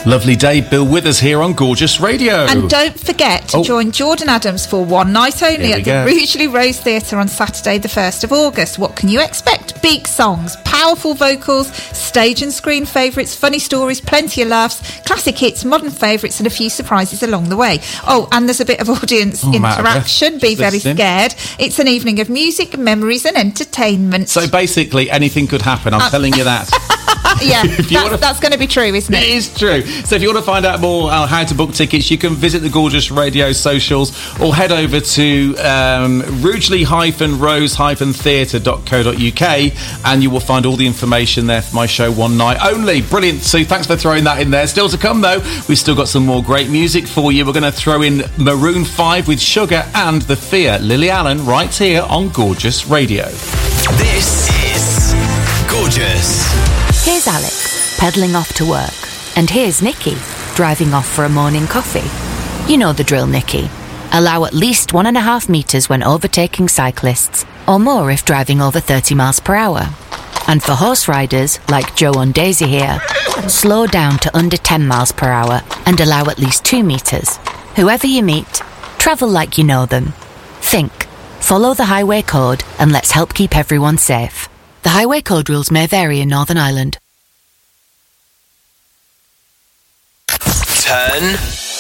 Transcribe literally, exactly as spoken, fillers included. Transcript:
Lovely day, Bill Withers here on Gorgeous Radio. And don't forget to oh. join Jordan Adams for one night only at go. the Rugeley Rose Theatre on Saturday the first of August. What can you expect? Big songs, powerful vocals, stage and screen favourites, funny stories, plenty of laughs, classic hits, modern favourites and a few surprises along the way. Oh, and there's a bit of audience oh, interaction. Be very listening. scared. It's an evening of music, memories and entertainment. So basically anything could happen, I'm uh, telling you that. Yeah, that's, wanna, that's going to be true, isn't it? It is true. So if you want to find out more on how to book tickets, you can visit the Gorgeous Radio socials or head over to um, rugeley rose theatre dot co dot uk and you will find all the information there for my show One Night Only. Brilliant, Sue. Thanks for throwing that in there. Still to come, though, we've still got some more great music for you. We're going to throw in Maroon five with Sugar and The Fear. Lily Allen right here on Gorgeous Radio. This is Gorgeous. Here's Alex, pedalling off to work. And here's Nikki, driving off for a morning coffee. You know the drill, Nikki. Allow at least one and a half metres when overtaking cyclists, or more if driving over thirty miles per hour. And for horse riders, like Joe and Daisy here, slow down to under ten miles per hour and allow at least two metres. Whoever you meet, travel like you know them. Think, follow the highway code, and let's help keep everyone safe. The highway code rules may vary in Northern Ireland. Turn